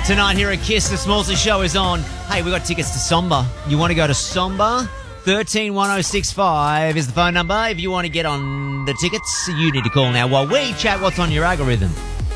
Tonight here at KISS, the Smallsy Show is on. Hey, we got tickets to Somba. You want to go to Somba? 131065 is the phone number. If you want to get on the tickets, you need to call now while we chat what's on your algorithm.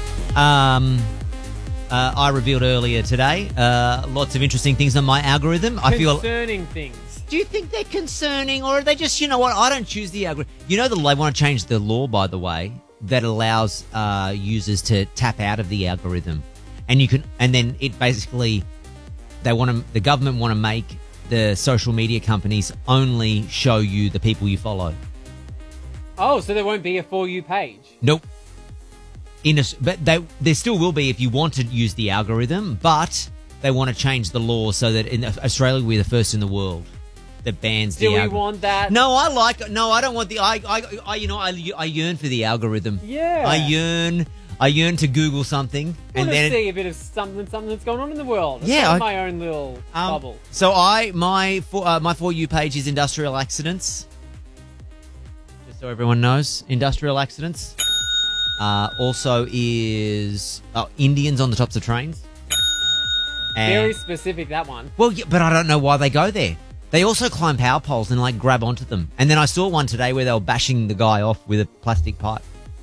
I revealed earlier today lots of interesting things on my algorithm. Concerning things. Do you think they're concerning, or are they just, you know what, I don't choose the algorithm. You know, they want to change the law, by the way, that allows users to tap out of the algorithm. And you can, and then it basically, the government want to make the social media companies only show you the people you follow. Oh, so there won't be a For You page? Nope. But there still will be if you want to use the algorithm, but they want to change the law so that in Australia we're the first in the world that bans the algorithm. Do we want that? No, I don't want the, I yearn for the algorithm. Yeah. I yearn to Google something and then see a bit of something that's going on in the world. It's my own little bubble. So my For You page is industrial accidents. Just so everyone knows, industrial accidents. Also is Indians on the tops of trains. Very specific, that one. Well, yeah, but I don't know why they go there. They also climb power poles and like grab onto them. And then I saw one today where they were bashing the guy off with a plastic pipe.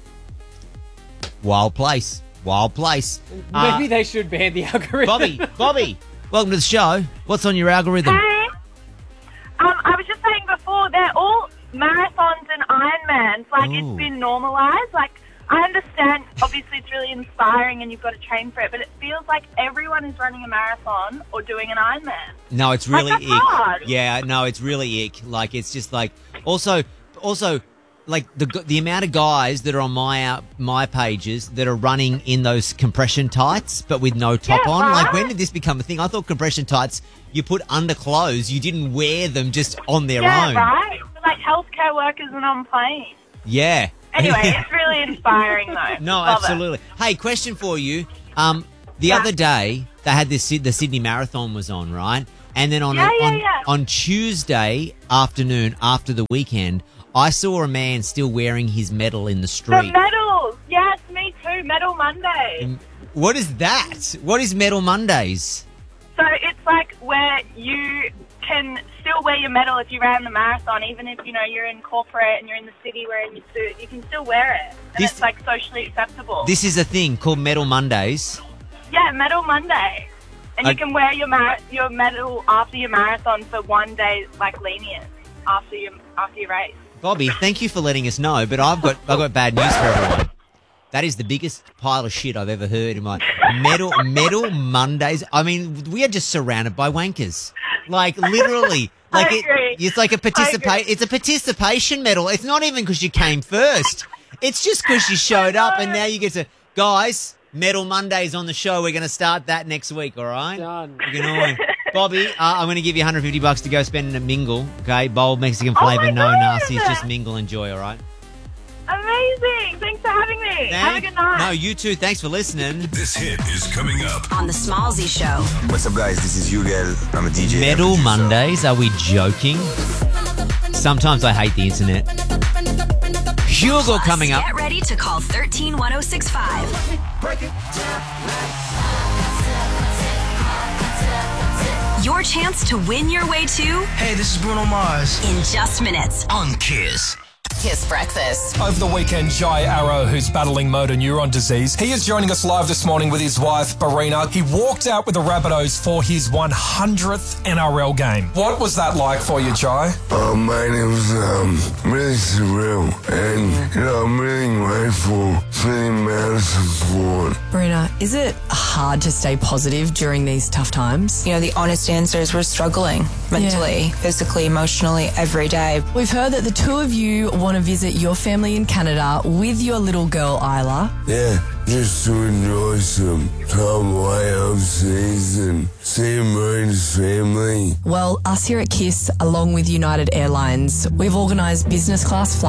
Wild place. Maybe they should ban the algorithm. Bobby, welcome to the show. What's on your algorithm? Hey. I was just saying before, they're all marathons and Ironmans. Like, It's been normalised. Like, I understand, obviously, it's really inspiring and you've got to train for it, but it feels like everyone is running a marathon or doing an Ironman. No, it's really ick. Hard. Yeah, no, it's really ick. Like, it's just like, also, like the amount of guys that are on my pages that are running in those compression tights, but with no top on. Right? Like, when did this become a thing? I thought compression tights you put under clothes. You didn't wear them just on their own. Yeah, right. Like healthcare workers and on planes. Yeah. Anyway, it's really inspiring though. No, Love absolutely. It. Hey, question for you. The other day they had the Sydney Marathon was on, right? And then on Tuesday afternoon after the weekend, I saw a man still wearing his medal in the street. The medals! Yes, me too. Medal Monday. What is that? What is Medal Mondays? So it's like where you can still wear your medal if you ran the marathon, even if, you know, you're in corporate and you're in the city wearing your suit, you can still wear it. And it's like socially acceptable. This is a thing called Medal Mondays. Yeah, Medal Monday. And you can wear your medal after your marathon for one day, like lenient, after your race. Bobby, thank you for letting us know, but I've got bad news for everyone. That is the biggest pile of shit I've ever heard in my Medal Mondays. I mean, we are just surrounded by wankers. Like, literally. Like, it's like it's a participation medal. It's not even because you came first. It's just because you showed up and now you get to, guys, Medal Mondays on the show. We're going to start that next week, all right? Done. Bobby, I'm going to give you $150 to go spend in a mingle, okay? Bold Mexican flavour, no nasty. It's just mingle, enjoy, all right? Amazing. Thanks for having me. Have a good night. No, you too. Thanks for listening. This hit is coming up on the Smallsy Show. What's up, guys? This is Hugel. I'm a DJ. Medal Mondays? Are we joking? Sometimes I hate the internet. Hugo coming up. Get ready to call 131065. Break it down. Your chance to win your way to... Hey, this is Bruno Mars. In just minutes. On KISS. KISS Breakfast. Over the weekend, Jai Arrow, who's battling motor neuron disease, he is joining us live this morning with his wife, Barina. He walked out with the Rabbitohs for his 100th NRL game. What was that like for you, Jai? Mine, it was really surreal, and I'm really grateful for the amount of support. Barina, is it hard to stay positive during these tough times? You know, the honest answer is we're struggling mentally, physically, emotionally, every day. We've heard that the two of you want to visit your family in Canada with your little girl, Isla. Yeah, just to enjoy some time away overseas and see Marine's family. Well, us here at KISS, along with United Airlines, we've organised business class flights